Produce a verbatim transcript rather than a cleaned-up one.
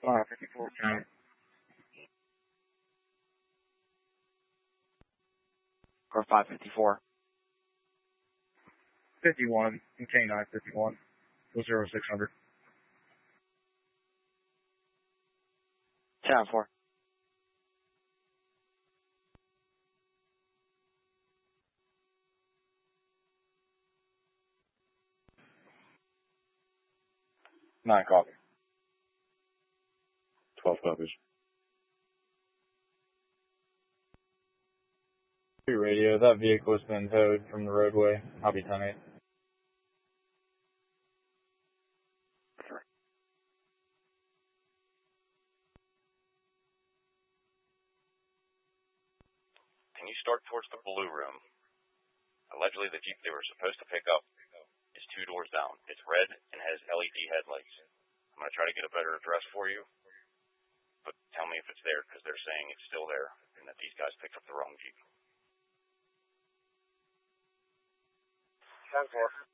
five fifty-four, count. Or five fifty-four. fifty-one, and K nine fifty-one, zero six hundred. ten four. Nine copy. Twelve copies. Radio, that vehicle has been towed from the roadway. I'll be ten eight. Can you start towards the blue room? Allegedly, the Jeep they were supposed to pick up is two doors down. It's red and has L E D headlights. I'm going to try to get a better address for you, but tell me if it's there, because they're saying it's still there and that these guys picked up the wrong Jeep. ten four.